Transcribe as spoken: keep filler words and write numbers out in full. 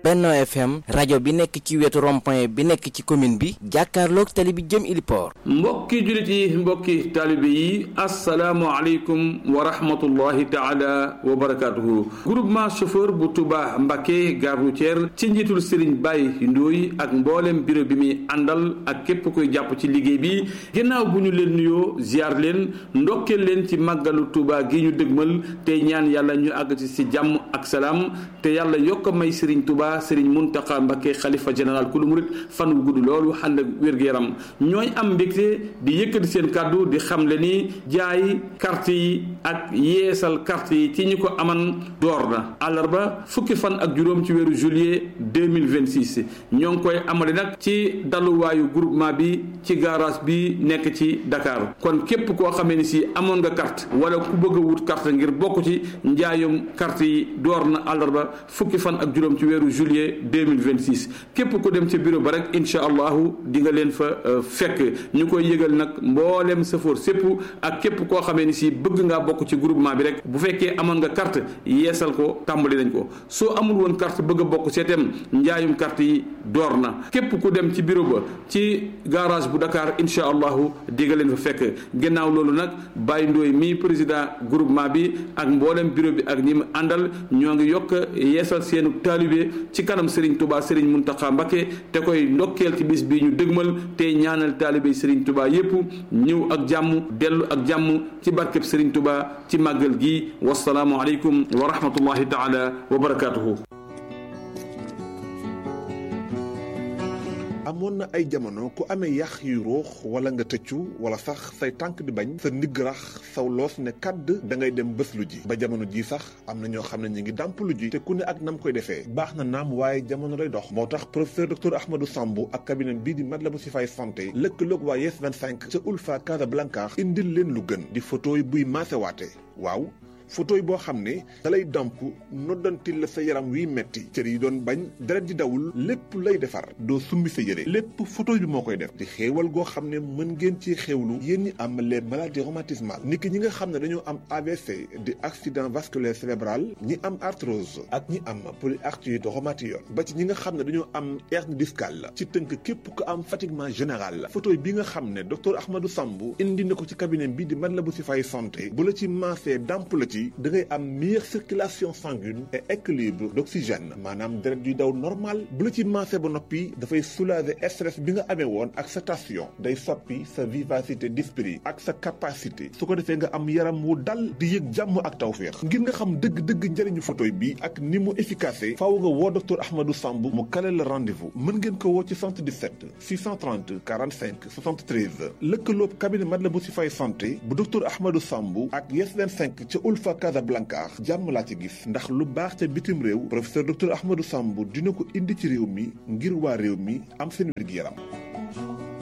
Benno F M rajo bi nekk ci wetu rond-point bi nekk ci commune bi jàkkaarloog tali bi jëm Iliport. mbokki jullit yi mbokki taalibe yi asalaamu aleykum wa rahmatullahi taala wa barakaatuhu. groupement chauffeur bu Touba Mbacké gare routière ci njiitul Serigne Baye Ndoye ak mboolem bureau bi muy àndal ak képp koy jàpp ci liggéey bi ginnaaw bu ñu leen nuyoo ziar leen ndokkeel leen ci màggalu Touba gi ñu dëgmal tey ñaan yàlla ñu àgg ci si jàmm ak salaam te yàlla yokk may Serigne Touba Serigne Mountakha Mbacké xalifa général kulu murit fan wu gudd loolu ànd ak wér-gu-yaram ñooy am mbégte di yëkkati seen kàddu di xamle ni jaay carte yi ak yeesal carte yi ci ñi ko aman door na àllarba fukki fan ak juróom ci weeru juillet deux mille vingt-six ñoo ngi koy amale nag ci daluwaayu groupement bi ci garage bi nekk ci Dakar kon képp koo xamee ni si amoon nga carte wala ku bëgg a wut carte ngir bokk ci njaayum carte yi door na àllarba fukki fan ak juróom ci weeru juillet deux mille vingt-six képp ku dem ci bureau ba rek incha allahu di nga leen fa fekk ñu koy yëgal nag mboolem safoor sépp ak képp koo xamee ni si bëgg ngaa bokk ci groupement bi rek bu fekkee amoon nga carte yeesal ko tàmbali nañ ko soo amul woon carte bëgg a bokk seetem njaayum carte yi door na képp ku dem ci bureau ba ci garage bu Dakar incha allahu di nga leen fa fekk ginnaaw loolu nag Baye Ndoye mi président groupement bi ak mboolem bureau bi ak ñi mu àndal ñoo ngi yokk yeesal seenu taalibe ci kanam Serigne Touba Serigne Mountakha Mbacké te koy ndokkeel ci bis bi ñu dëgmal te ñaanal taalibe Serigne Touba yépp ñëw ak jàmm dellu ak jàmm ci barkeb Serigne Touba ci màggal gi wasalaamu aleykum wa rahmatullahi taala wa barakaatuhu. amoon na ay jamono ku amee yax yu ruux wala nga tëccu wala sax say tànk di bañ sa ndigg rax saw loos ne kàdd da ngay dem bés lu ji ba jamono ji sax am na ñoo xam ne ñu ngi dàmp lu ji te ku ne ak nam koy defee baax na naam waaye jamono day dox moo tax professeur docteur Ahmadou Sambou ak cabinet bii di Matlaboul Chifaay santé lëkkaloog waa Yes vingt-cinq ca Ulfa Casablanca indil leen lu gën di photo yi buy maasewaate waaw photo yi boo xam ne dalay damp noddantil la sa yaram wiy metti cër yi doon bañ deret di dawul lépp lay defar doo summi sa yére lépp photo bi moo koy def di xéewal goo xam ne mën ngeen ci xéewlu yéen ñi am les maladies rhumatismales niki ñi nga xam ne dañoo am A V C di accident vasculaire cérébral ñi am arthrose ak ñi am polyarthrite rhumatoïde ba ci ñi nga xam ne dañoo am hernie discale ci tënk képp ko am fatiguement général la photo bi nga xam ne docteur Ahmadou Sambou indi na ko ci cabinet bi di Matlaboul Chifaay santé bu la ci maasee damp la ci da ngay am meilleure circulation sanguine et équilibre d'oxygène maanaam deret yuy daw normal bu la ci maasee ba noppi dafay soulager stress bi nga amee woon ak sa tension day soppi sa vivacité d'esprit ak sa capacité su ko defee nga am yaram wu dal di yëg jàmm ak tawféex ngir nga xam dëgg-dëgg njëriñu photo bi ak ni mu efficace faaw nga woo docteur Ahmadou Sambou mu kale la rendez-vous mën ngeen ko woo ci soixante-dix-sept six cent trente quarante-cinq soixante-treize lëkkaloob cabinet Matlaboul Chifaay santé bu docteur Ahmadou Sambou ak Yes vingt-cinq ca Ulfa Casablanca jàmm laa ci gis ndax lu baax ca bitim réew professeur docteur Ahmadou Sambou dina ko indi ci réew mi ngir waa réew mi am seen wér-gu-yaram